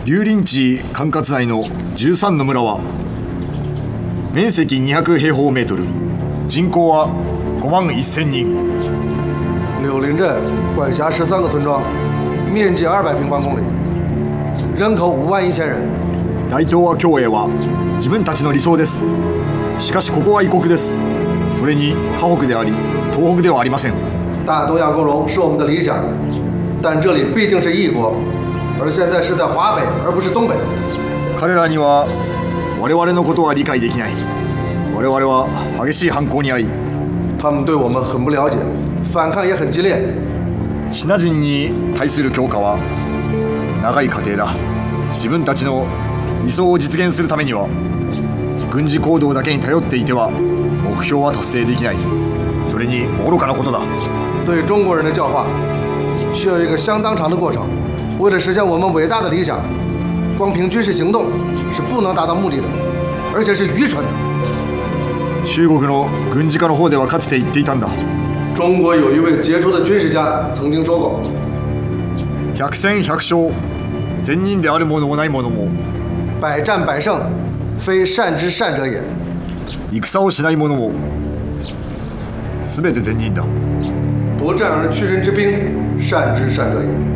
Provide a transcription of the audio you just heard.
龍林地管轄内の13の村は面積200平方メートル、人口は5万1000人。 柳林镇管辖13个村庄，面积200平方公里，人口5万1000人。 大東亜共栄は自分たちの理想です。しかしここは異国です。それに河北であり東北ではありません。 大东亚共荣是我们的理想，但这里毕竟是异国，而现在是在华北，而不是东北。 彼らには我々のことは理解できない。我々は激しい反抗に遭い、 他们对我们很不了解，反抗也很激烈。 シナ人に対する強化は長い過程だ。自分たちの理想を実現するためには軍事行動だけに頼っていては目標は達成できない。それに愚かなことだ。 对中国人的教化需要一个相当长的过程。为了实现我们伟大的理想，光凭军事行动是不能达到目的的，而且是愚蠢的。 中国の軍事家の方ではかつて言っていたんだ。 中国有一位傑出的军事家曾经说过： 百戦百勝、善人である者もない者も、 百战百胜，非善之善者也。 戦をしない者も、すべて善人だ。 不战而屈人之兵，善之善者也。